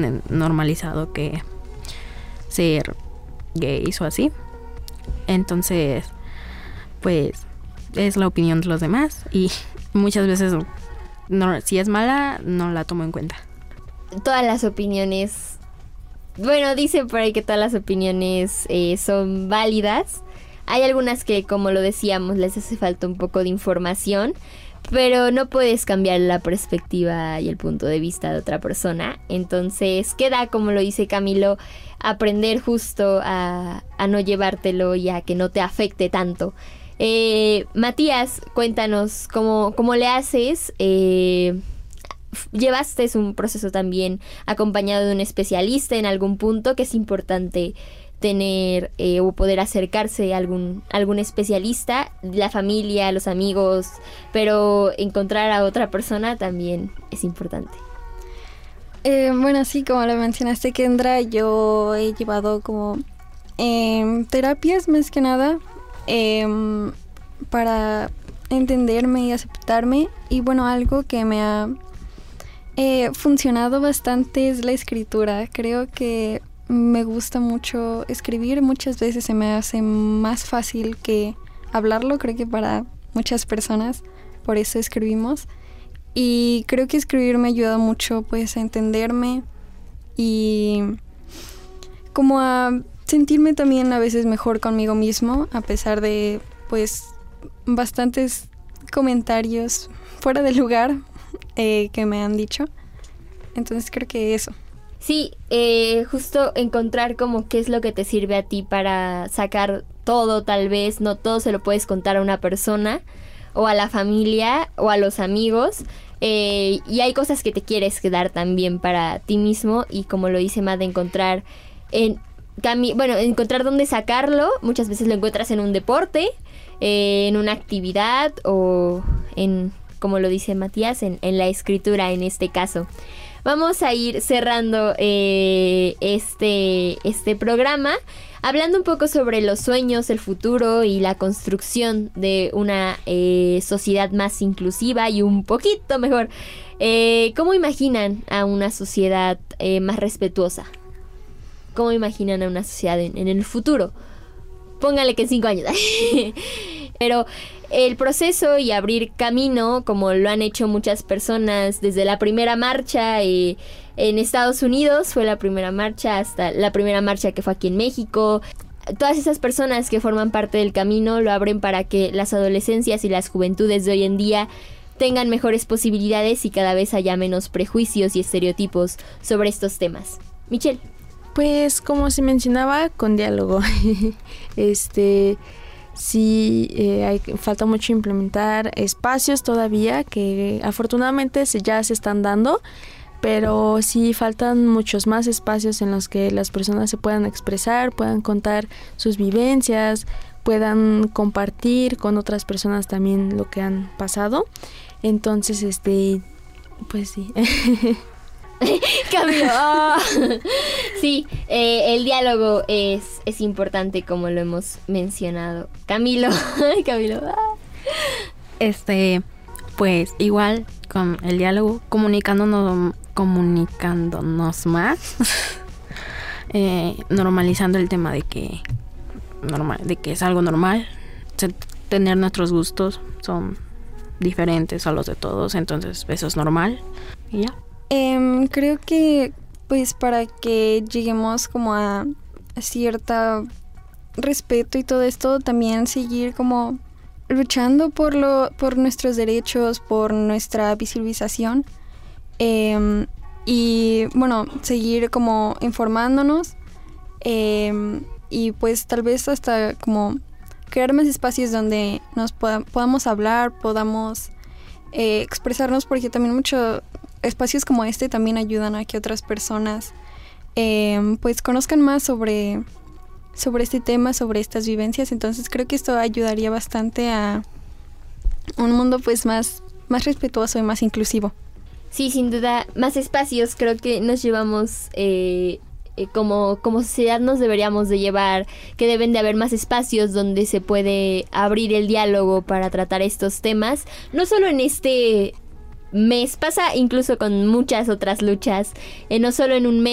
tienen normalizado que ser gays o así. Entonces, pues es la opinión de los demás y muchas veces no, si es mala no la tomo en cuenta. Todas las opiniones, bueno, dicen por ahí que todas las opiniones son válidas. Hay algunas que, como lo decíamos, les hace falta un poco de información, pero no puedes cambiar la perspectiva y el punto de vista de otra persona. Entonces queda, como lo dice Camilo, aprender justo a no llevártelo y a que no te afecte tanto. Matías, cuéntanos cómo le haces. Llevaste un proceso también acompañado de un especialista en algún punto, que es importante tener o poder acercarse a algún especialista, la familia, los amigos, pero encontrar a otra persona también es importante. Bueno, sí, como lo mencionaste, Kendra, yo he llevado como terapias más que nada para entenderme y aceptarme, y bueno, algo que me ha funcionado bastante es la escritura. Creo que me gusta mucho escribir, muchas veces se me hace más fácil que hablarlo, creo que para muchas personas, por eso escribimos, y creo que escribir me ha ayudado mucho pues a entenderme y como a sentirme también a veces mejor conmigo mismo, a pesar de pues bastantes comentarios fuera de lugar que me han dicho. Entonces creo que eso. Sí, justo encontrar como qué es lo que te sirve a ti para sacar todo, tal vez. No todo se lo puedes contar a una persona, o a la familia, o a los amigos. Y hay cosas que te quieres quedar también para ti mismo. Y como lo dice Mad, encontrar encontrar dónde sacarlo. Muchas veces lo encuentras en un deporte, en una actividad, o en, como lo dice Matías, en la escritura en este caso. Vamos a ir cerrando este programa hablando un poco sobre los sueños, el futuro y la construcción de una sociedad más inclusiva y un poquito mejor. ¿Cómo imaginan a una sociedad más respetuosa? ¿Cómo imaginan a una sociedad en el futuro? Póngale que en 5 años. Pero el proceso y abrir camino, como lo han hecho muchas personas desde la primera marcha en Estados Unidos, fue la primera marcha, hasta la primera marcha que fue aquí en México. Todas esas personas que forman parte del camino lo abren para que las adolescencias y las juventudes de hoy en día tengan mejores posibilidades y cada vez haya menos prejuicios y estereotipos sobre estos temas. Michelle. Pues como se mencionaba, con diálogo. Sí, falta mucho implementar espacios todavía que afortunadamente ya se están dando, pero sí faltan muchos más espacios en los que las personas se puedan expresar, puedan contar sus vivencias, puedan compartir con otras personas también lo que han pasado. Entonces, pues sí. Camilo. Oh. Sí, el diálogo es importante, como lo hemos mencionado. Camilo. Camilo. Pues igual con el diálogo, comunicándonos más, normalizando el tema de que es algo normal, tener nuestros gustos son diferentes a los de todos, entonces eso es normal y ya. Creo que pues para que lleguemos como a cierto respeto y todo esto, también seguir como luchando por nuestros derechos, por nuestra visibilización, y bueno, seguir como informándonos, y pues tal vez hasta como crear más espacios donde nos podamos hablar, podamos expresarnos, porque también muchos espacios como este también ayudan a que otras personas pues conozcan más sobre este tema, sobre estas vivencias. Entonces creo que esto ayudaría bastante a un mundo pues más respetuoso y más inclusivo. Sí, sin duda, más espacios. Creo que nos llevamos como sociedad nos deberíamos de llevar, que deben de haber más espacios donde se puede abrir el diálogo para tratar estos temas, no solo en este mes, pasa incluso con muchas otras luchas, no solo en un mes